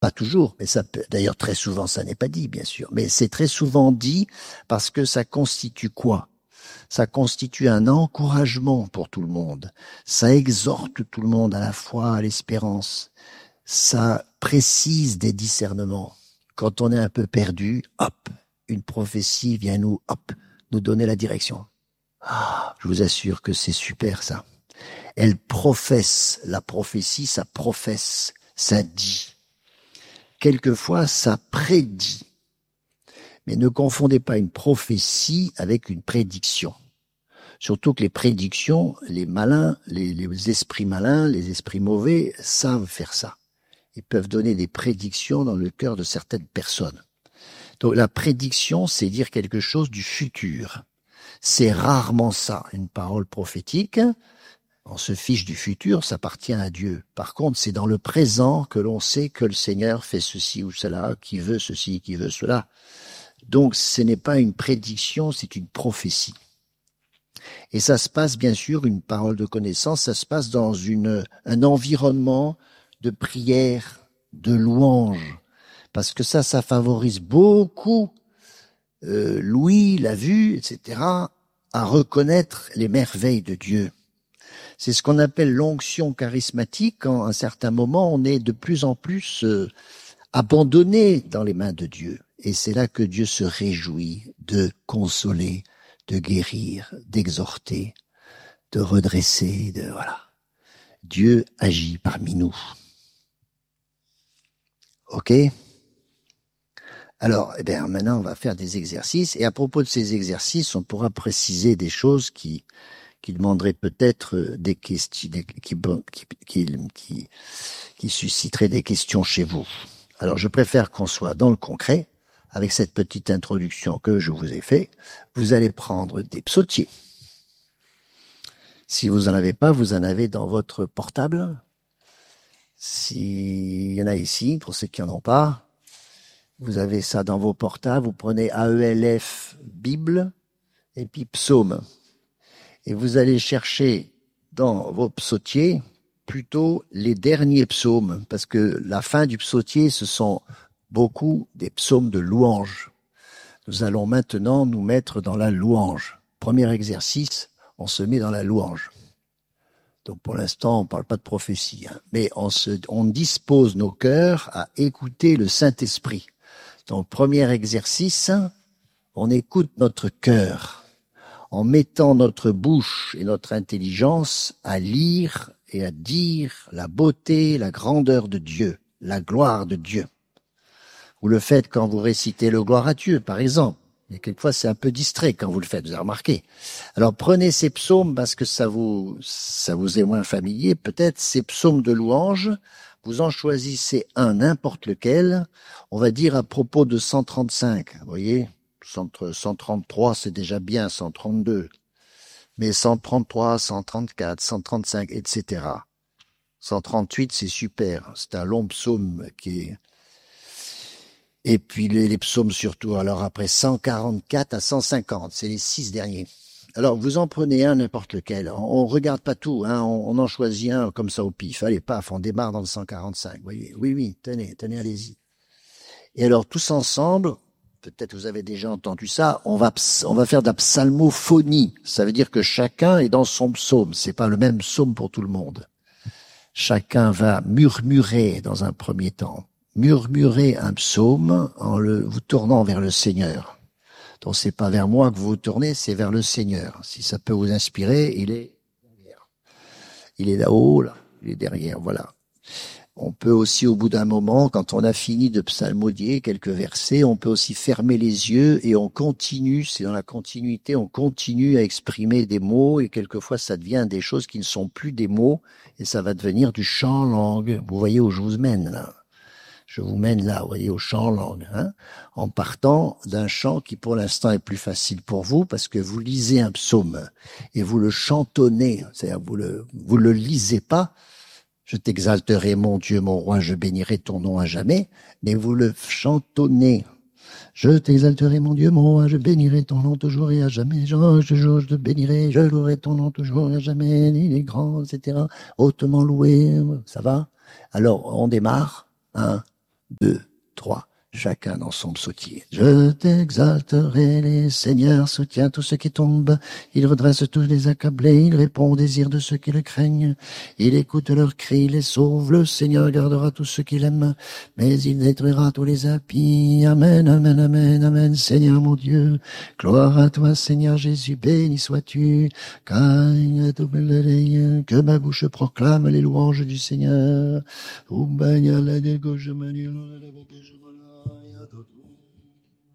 Pas toujours, mais ça peut, d'ailleurs très souvent ça n'est pas dit, bien sûr, mais c'est très souvent dit parce que ça constitue quoi? Ça constitue un encouragement pour tout le monde. Ça exhorte tout le monde à la foi, à l'espérance. Ça précise des discernements. Quand on est un peu perdu, hop, une prophétie vient nous donner la direction. Ah, je vous assure que c'est super ça. Elle professe, la prophétie, ça professe, ça dit. Quelquefois, ça prédit. Mais ne confondez pas une prophétie avec une prédiction. Surtout que les prédictions, les malins, les esprits malins, les esprits mauvais savent faire ça. Ils peuvent donner des prédictions dans le cœur de certaines personnes. Donc la prédiction, c'est dire quelque chose du futur. C'est rarement ça, une parole prophétique. On se fiche du futur, ça appartient à Dieu. Par contre, c'est dans le présent que l'on sait que le Seigneur fait ceci ou cela, qui veut ceci, qui veut cela. Donc ce n'est pas une prédiction, c'est une prophétie. Et ça se passe, bien sûr, une parole de connaissance, ça se passe dans un environnement de prière, de louange. Parce que ça favorise beaucoup l'ouïe, la vue, etc., à reconnaître les merveilles de Dieu. C'est ce qu'on appelle l'onction charismatique, quand à un certain moment, on est de plus en plus abandonné dans les mains de Dieu. Et c'est là que Dieu se réjouit de consoler, de guérir, d'exhorter, de redresser, voilà. Dieu agit parmi nous. Ok? Alors, maintenant, on va faire des exercices. Et à propos de ces exercices, on pourra préciser des choses qui demanderaient peut-être des questions, qui susciteraient des questions chez vous. Alors, je préfère qu'on soit dans le concret. Avec cette petite introduction que je vous ai fait, vous allez prendre des psautiers. Si vous en avez pas, vous en avez dans votre portable. S'il y en a ici, pour ceux qui en ont pas, vous avez ça dans vos portables. Vous prenez AELF Bible et puis Psaume. Et vous allez chercher dans vos psautiers plutôt les derniers psaumes, parce que la fin du psautier, ce sont beaucoup des psaumes de louange. Nous allons maintenant nous mettre dans la louange. Premier exercice, on se met dans la louange. Donc pour l'instant, on ne parle pas de prophétie, mais on dispose nos cœurs à écouter le Saint-Esprit. Donc premier exercice, on écoute notre cœur en mettant notre bouche et notre intelligence à lire et à dire la beauté, la grandeur de Dieu, la gloire de Dieu. Vous le faites quand vous récitez le gloire à Dieu, par exemple. Et quelquefois, c'est un peu distrait quand vous le faites, vous avez remarqué. Alors, prenez ces psaumes parce que ça vous est moins familier. Peut-être ces psaumes de louange, vous en choisissez un, n'importe lequel. On va dire à propos de 135. Vous voyez, 133, c'est déjà bien, 132. Mais 133, 134, 135, etc. 138, c'est super. C'est un long psaume qui est... Et puis les psaumes surtout, alors après 144 à 150, c'est les 6 derniers. Alors vous en prenez un, n'importe lequel, on regarde pas tout, on en choisit un comme ça au pif, allez paf, on démarre dans le 145, vous voyez, oui, tenez, allez-y. Et alors tous ensemble, peut-être vous avez déjà entendu ça, on va faire de la psalmophonie, ça veut dire que chacun est dans son psaume, c'est pas le même psaume pour tout le monde. Chacun va murmurer dans un premier temps. Murmurez un psaume en vous tournant vers le Seigneur. Donc c'est pas vers moi que vous vous tournez, c'est vers le Seigneur. Si ça peut vous inspirer, il est derrière. Il est là-haut, là, il est derrière, voilà. On peut aussi, au bout d'un moment, quand on a fini de psalmodier quelques versets, on peut aussi fermer les yeux et on continue, c'est dans la continuité, on continue à exprimer des mots et quelquefois ça devient des choses qui ne sont plus des mots et ça va devenir du chant en langue. Vous voyez où je vous mène, là. Je vous mène là, vous voyez, au chant en langue, en partant d'un chant qui pour l'instant est plus facile pour vous parce que vous lisez un psaume et vous le chantonnez, c'est-à-dire vous le lisez pas. Je t'exalterai mon Dieu, mon roi, je bénirai ton nom à jamais, mais vous le chantonnez. Je t'exalterai mon Dieu, mon roi, je bénirai ton nom toujours et à jamais. Je te bénirai, je louerai ton nom toujours et à jamais. Il est grand, etc. Hautement loué, ça va? Alors on démarre, 1, 2, 3. Chacun dans son psautier. Je t'exalterai, les Seigneurs soutient tous ceux qui tombent. Il redresse tous les accablés, il répond aux désirs de ceux qui le craignent. Il écoute leurs cris, il les sauve. Le Seigneur gardera tous ceux qui l'aiment, mais il détruira tous les impies. Amen, amen, amen, amen. Seigneur mon Dieu, gloire à toi, Seigneur Jésus, béni sois-tu. Que ma bouche proclame les louanges du Seigneur.